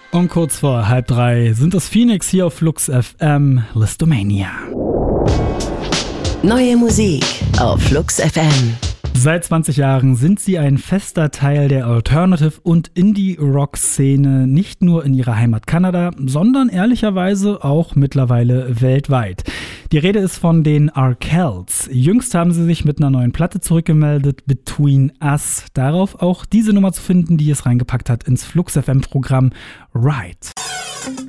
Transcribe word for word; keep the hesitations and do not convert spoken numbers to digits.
Um kurz vor halb drei sind es Phoenix hier auf Flux F M, Listomania. Neue Musik auf Flux F M. Seit zwanzig Jahren sind sie ein fester Teil der Alternative- und Indie-Rock-Szene, nicht nur in ihrer Heimat Kanada, sondern ehrlicherweise auch mittlerweile weltweit. Die Rede ist von den Arkells. Jüngst haben sie sich mit einer neuen Platte zurückgemeldet, Between Us. Darauf auch diese Nummer zu finden, die es reingepackt hat ins Flux F M-Programm Right.